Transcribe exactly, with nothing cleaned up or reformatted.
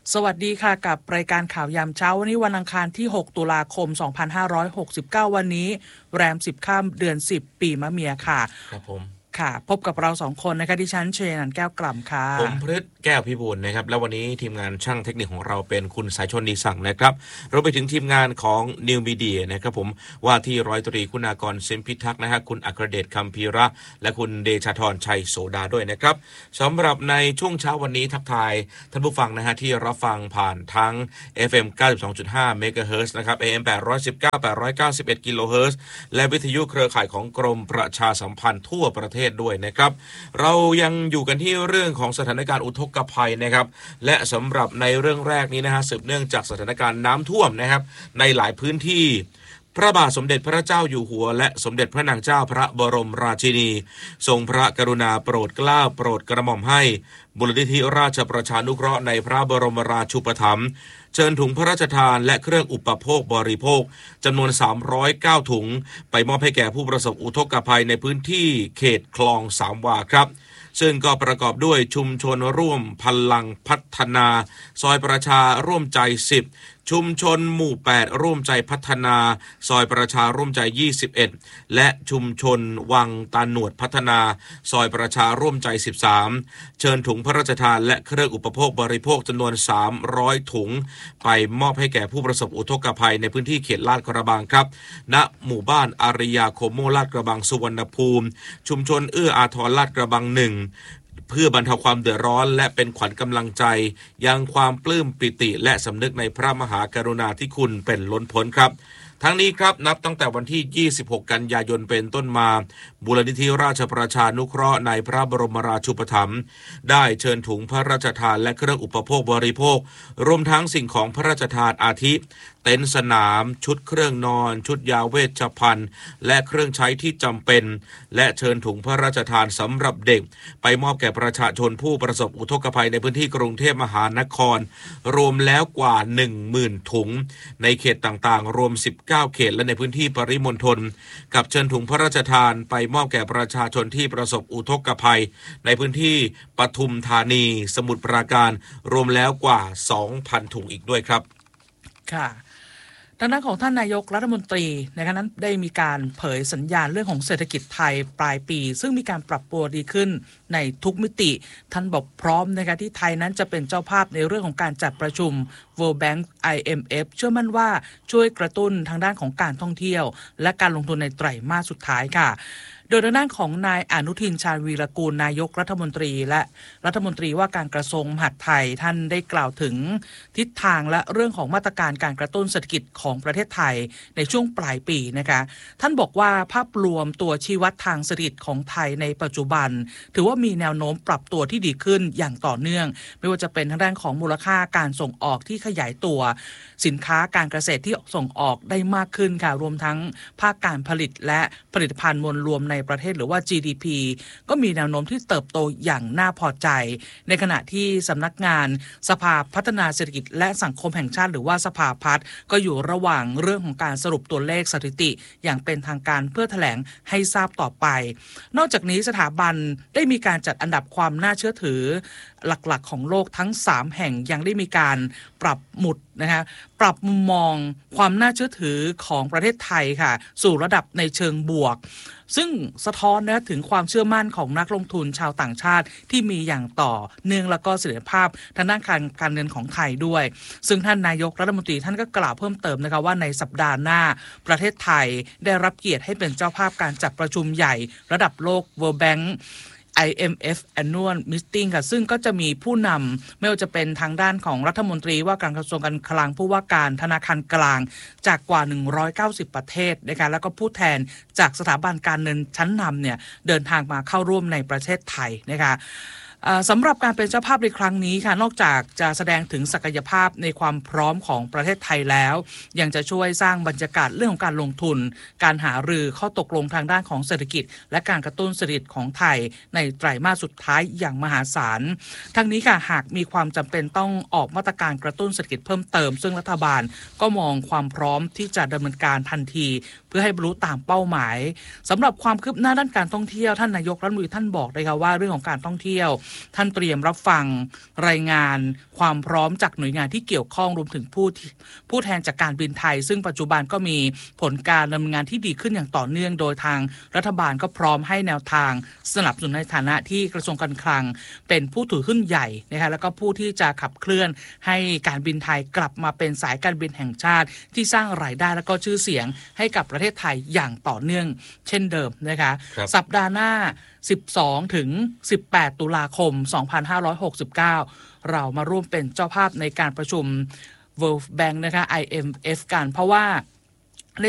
สวัสดีค่ะกับรายการข่าวยามเช้าวันนี้วันอังคารที่หกตุลาคมสองพันห้าร้อยหกสิบเก้าวันนี้แรมสิบค่ำเดือนสิบปีมะเมียค่ะครับผมค่ะพบกับเราสองคนนะคะดิฉันเชนันแก้วกล่ำค่ะผมพฤทธิ์แก้วพิบูลนะครับแล้ววันนี้ทีมงานช่างเทคนิคของเราเป็นคุณสายชนดีสั่งนะครับเราไปถึงทีมงานของ New Media นะครับผมว่าที่ร้อยตรีคุณากรเซมพิทักษ์นะฮะคุณอัครเดชคัมพีระและคุณเดชาธรชัยโสดาด้วยนะครับสำหรับในช่วงเช้าวันนี้ทักทายท่านผู้ฟังนะฮะที่รับฟังผ่านทั้ง เอฟ เอ็ม เก้าสิบสองจุดห้า เมกะเฮิรตซ์นะครับ เอ เอ็ม แปดร้อยสิบเก้า แปดร้อยเก้าสิบเอ็ดกิโลเฮิรตซ์และวิทยุเครือข่ายของกรมประชาสัมพันธ์ทั่วประเทศด้วยนะครับเรายังอยู่กันที่เรื่องของสถานการณ์อุทกภัยนะครับและสำหรับในเรื่องแรกนี้นะฮะสืบเนื่องจากสถานการณ์น้ำท่วมนะครับในหลายพื้นที่พระบาทสมเด็จพระเจ้าอยู่หัวและสมเด็จพระนางเจ้าพระบรมราชินีทรงพระกรุณาโปรดเกล้าโปรดกระหม่อมให้มูลนิธิราชประชานุเคราะห์ในพระบรมราชูปถัมภ์เชิญถุงพระราชทานและเครื่องอุปโภคบริโภคจำนวนสามร้อยเก้าถุงไปมอบให้แก่ผู้ประสบอุทกภัยในพื้นที่เขตคลองสามวาครับซึ่งก็ประกอบด้วยชุมชนร่วมพลังพัฒนาซอยประชาร่วมใจสิบชุมชนหมู่แปดร่วมใจพัฒนาซอยประชาร่วมใจยี่สิบเอ็ดและชุมชนวังตาหนวดพัฒนาซอยประชาร่วมใจสิบสามเชิญถุงพระราชทานและเครื่องอุปโภคบริโภคจำนวนสามร้อยถุงไปมอบให้แก่ผู้ประสบอุทกภัยในพื้นที่เขตลาดกระบังครับณหมู่บ้านอาริยาโคโมลาดกระบังสุวรรณภูมิชุมชนเอื้ออาทรลาดกระบังหนึ่งเพื่อบรรเทาความเดือดร้อนและเป็นขวัญกำลังใจยังความปลื้มปิติและสำนึกในพระมหากรุณาธิคุณเป็นล้นพ้นครับทั้งนี้ครับนับตั้งแต่วันที่ยี่สิบหกกันยายนเป็นต้นมามูลนิธิราชประชานุเคราะห์ในพระบรมราชูปถัมภ์ได้เชิญถุงพระราชทานและเครื่องอุปโภคบริโภครวมทั้งสิ่งของพระราชทานอาทิเต็นท์สนามชุดเครื่องนอนชุดยาเวชภัณฑ์และเครื่องใช้ที่จำเป็นและเชิญถุงพระราชทานสำหรับเด็กไปมอบแก่ประชาชนผู้ประสบอุทกภัยในพื้นที่กรุงเทพมหานครรวมแล้วกว่า หนึ่งหมื่น ถุงในเขตต่างๆรวมสิบเก้าเขตและในพื้นที่ปริมณฑลกับเชิญถุงพระราชทานไปมอบแก่ประชาชนที่ประสบอุทกภัยในพื้นที่ปทุมธานีสมุทรปราการรวมแล้วกว่า สองพัน ถุงอีกด้วยครับค่ะทางด้านของท่านนายกรัฐมนตรีนะคะนั้นได้มีการเผยสัญญาณเรื่องของเศรษฐกิจไทยปลายปีซึ่งมีการปรับตัวดีขึ้นในทุกมิติท่านบอกพร้อมนะคะที่ไทยนั้นจะเป็นเจ้าภาพในเรื่องของการจัดประชุม World Bank ไอ เอ็ม เอฟ เชื่อมั่นว่าช่วยกระตุ้นทางด้านของการท่องเที่ยวและการลงทุนในไตรมาสสุดท้ายค่ะโดยทางด้านของนายอนุทินชาญวีรกูลนายกรัฐมนตรีและรัฐมนตรีว่าการกระทรวงมหาดไทยท่านได้กล่าวถึงทิศทางและเรื่องของมาตรการการกระตุ้นเศรษฐกิจของประเทศไทยในช่วงปลายปีนะคะท่านบอกว่าภาพรวมตัวชี้วัดทางเศรษฐกิจของไทยในปัจจุบันถือว่ามีแนวโน้มปรับตัวที่ดีขึ้นอย่างต่อเนื่องไม่ว่าจะเป็นทางด้านของมูลค่าการส่งออกที่ขยายตัวสินค้าการเกษตรที่ส่งออกได้มากขึ้นค่ะรวมทั้งภาคการผลิตและผลิตภัณฑ์มวลรวมในประเทศหรือว่า จี ดี พี ก็มีแนวโน้มที่เติบโตอย่างน่าพอใจในขณะที่สำนักงานสภาพัฒนาเศรษฐกิจและสังคมแห่งชาติหรือว่าสภาพัฒน์ก็อยู่ระหว่างเรื่องของการสรุปตัวเลขสถิติอย่างเป็นทางการเพื่อแถลงให้ทราบต่อไปนอกจากนี้สถาบันได้มีการจัดอันดับความน่าเชื่อถือหลักๆของโลกทั้งสามแห่งยังได้มีการปรับหมุดนะคะปรับมุมมองความน่าเชื่อถือของประเทศไทยค่ะสู่ระดับในเชิงบวกซึ่งสะท้อนนะถึงความเชื่อมั่นของนักลงทุนชาวต่างชาติที่มีอย่างต่อเนื่องแล้วก็เสถียรภาพทางด้านการการเงินของไทยด้วยซึ่งท่านนายกรัฐมนตรีท่านก็กล่าวเพิ่มเติมนะคะว่าในสัปดาห์หน้าประเทศไทยได้รับเกียรติให้เป็นเจ้าภาพการจัดประชุมใหญ่ระดับโลก World Bankไอ เอ็ม เอฟ Annual Meeting ค่ะซึ่งก็จะมีผู้นำไม่ว่าจะเป็นทางด้านของรัฐมนตรีว่าการกระทรวงการคลังผู้ว่าการธนาคารกลางจากกว่าหนึ่งร้อยเก้าสิบประเทศนะคะแล้วก็ผู้แทนจากสถาบันการเงินชั้นนำเนี่ยเดินทางมาเข้าร่วมในประเทศไทยนะคะ สำหรับการเป็นเจ้าภาพในครั้งนี้ค่ะนอกจากจะแสดงถึงศักยภาพในความพร้อมของประเทศไทยแล้วยังจะช่วยสร้างบรรยากาศเรื่องของการลงทุนการหารือข้อตกลงทางด้านของเศรษฐกิจและการกระตุ้นเศรษฐกิจของไทยในไตรมาสสุดท้ายอย่างมหาศาลทั้งนี้ค่ะหากมีความจำเป็นต้องออกมาตรการกระตุ้นเศรษฐกิจเพิ่มเติมซึ่งรัฐบาลก็มองความพร้อมที่จะดำเนินการทันทีเพื่อให้บรรลุตามเป้าหมายสำหรับความคืบหน้าด้านการท่องเที่ยวท่านนายกรัฐมนตรีท่านบอกเลยค่ะว่าเรื่องของการท่องเที่ยวท่านเตรียมรับฟังรายงานความพร้อมจากหน่วยงานที่เกี่ยวข้องรวมถึงผู้ผู้แทนจากการบินไทยซึ่งปัจจุบันก็มีผลการดำเนินงานที่ดีขึ้นอย่างต่อเนื่องโดยทางรัฐบาลก็พร้อมให้แนวทางสนับสนุนในฐานะที่กระทรวงการคลังเป็นผู้ถือหุ้นใหญ่นะคะแล้วก็ผู้ที่จะขับเคลื่อนให้การบินไทยกลับมาเป็นสายการบินแห่งชาติที่สร้างรายได้และก็ชื่อเสียงให้กับประเทศไทยอย่างต่อเนื่องเช่นเดิมนะคะสัปดาห์หน้าสิบสองถึงสิบแปดตุลาคมสองพันห้าร้อยหกสิบเก้าเรามาร่วมเป็นเจ้าภาพในการประชุม World Bank นะคะ ไอ เอ็ม เอฟ กันเพราะว่า